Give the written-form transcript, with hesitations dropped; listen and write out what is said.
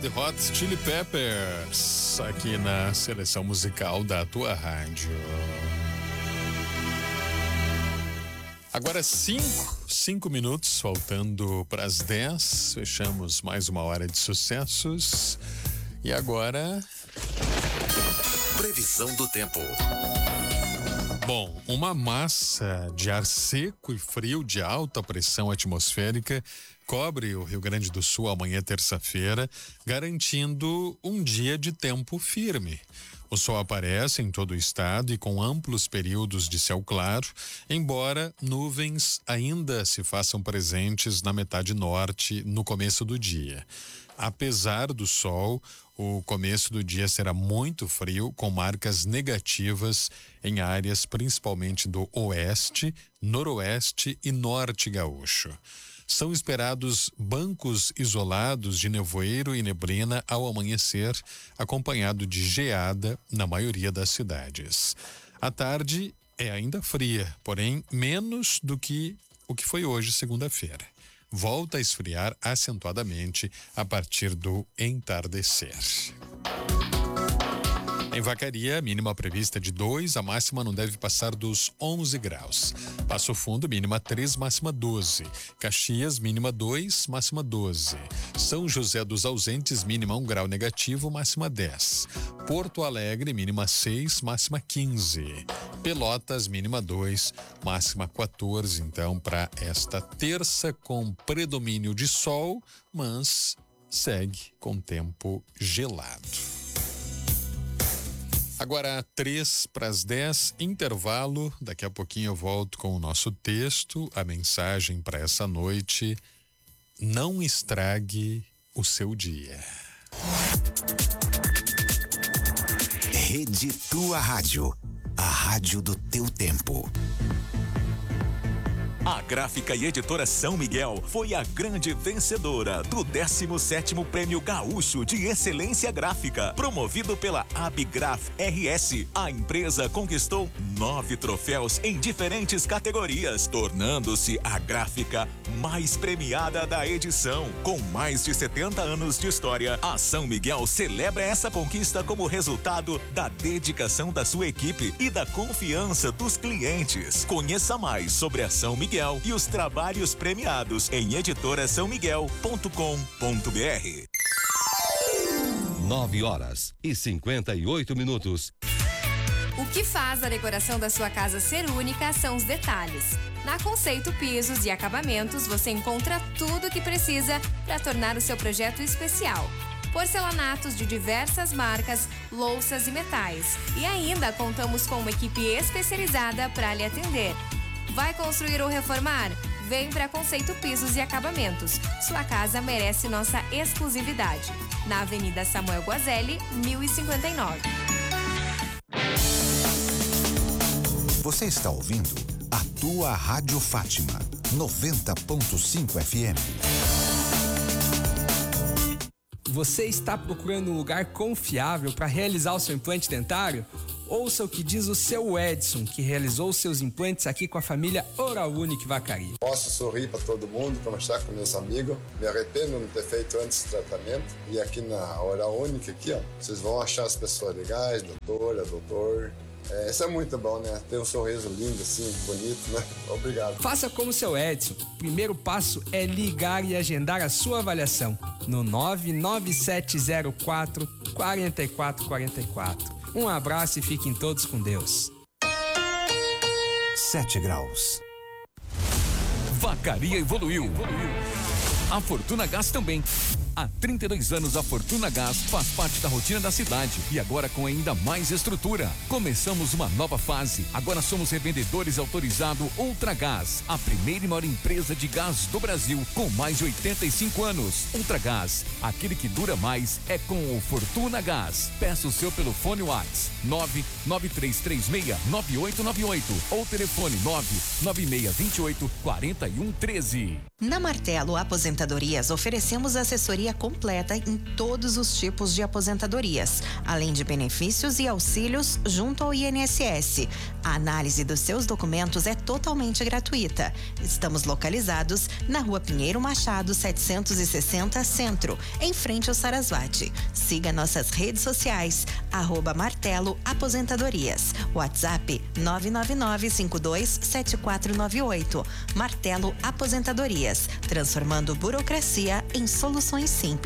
The Hot Chili Peppers, aqui na seleção musical da tua rádio. Agora 5 minutos, faltando para as 10, fechamos mais uma hora de sucessos. E agora... Previsão do tempo. Bom, uma massa de ar seco e frio de alta pressão atmosférica cobre o Rio Grande do Sul amanhã, terça-feira, garantindo um dia de tempo firme. O sol aparece em todo o estado e com amplos períodos de céu claro, embora nuvens ainda se façam presentes na metade norte no começo do dia. Apesar do sol, o começo do dia será muito frio, com marcas negativas em áreas principalmente do oeste, noroeste e norte gaúcho. São esperados bancos isolados de nevoeiro e neblina ao amanhecer, acompanhado de geada na maioria das cidades. A tarde é ainda fria, porém menos do que o que foi hoje, segunda-feira. Volta a esfriar acentuadamente a partir do entardecer. Em Vacaria, a mínima prevista de 2, a máxima não deve passar dos 11 graus. Passo Fundo, mínima 3, máxima 12. Caxias, mínima 2, máxima 12. São José dos Ausentes, mínima 1 grau negativo, máxima 10. Porto Alegre, mínima 6, máxima 15. Pelotas, mínima 2, máxima 14. Então, para esta terça, com predomínio de sol, mas segue com tempo gelado. Agora 3 para as 10, intervalo. Daqui a pouquinho eu volto com o nosso texto, a mensagem para essa noite. Não estrague o seu dia. Rede Tua Rádio, a rádio do teu tempo. A Gráfica e Editora São Miguel foi a grande vencedora do 17º Prêmio Gaúcho de Excelência Gráfica, promovido pela Abgraf RS. A empresa conquistou 9 troféus em diferentes categorias, tornando-se a gráfica mais premiada da edição. Com mais de 70 anos de história, a São Miguel celebra essa conquista como resultado da dedicação da sua equipe e da confiança dos clientes. Conheça mais sobre a São Miguel e os trabalhos premiados em editorasaomiguel.com.br. 9h58. O que faz a decoração da sua casa ser única são os detalhes. Na Conceito Pisos e Acabamentos você encontra tudo o que precisa para tornar o seu projeto especial. Porcelanatos de diversas marcas, louças e metais. E ainda contamos com uma equipe especializada para lhe atender. Vai construir ou reformar? Vem para Conceito Pisos e Acabamentos. Sua casa merece nossa exclusividade. Na Avenida Samuel Guazelli, 1059. Você está ouvindo a tua Rádio Fátima, 90.5 FM. Você está procurando um lugar confiável para realizar o seu implante dentário? Ouça o que diz o seu Edson, que realizou seus implantes aqui com a família Oral Unique Vacaria. Posso sorrir para todo mundo, conversar com meus amigos. Me arrependo de não ter feito antes o tratamento. E aqui na Oral Unique, aqui, ó, vocês vão achar as pessoas legais, doutor. Isso é muito bom, né? Ter um sorriso lindo assim, bonito, né? Obrigado. Faça como o seu Edson. O primeiro passo é ligar e agendar a sua avaliação no 99704 4444. Um abraço e fiquem todos com Deus. 7 graus. Vacaria evoluiu. A Fortuna Gás também. Há 32 anos a Fortuna Gás faz parte da rotina da cidade e agora com ainda mais estrutura. Começamos uma nova fase. Agora somos revendedores autorizados Ultragás, a primeira e maior empresa de gás do Brasil com mais de 85 anos. Ultragás, aquele que dura mais é com o Fortuna Gás. Peça o seu pelo fone WhatsApp 993369898 ou telefone 996284113. Na Martelo Aposentadorias oferecemos assessoria assessoria completa em todos os tipos de aposentadorias, além de benefícios e auxílios junto ao INSS. A análise dos seus documentos é totalmente gratuita. Estamos localizados na Rua Pinheiro Machado, 760 Centro, em frente ao Sarasvati. Siga nossas redes sociais, @Martelo Aposentadorias. WhatsApp 999-527498. Martelo Aposentadorias, transformando burocracia em soluções simples.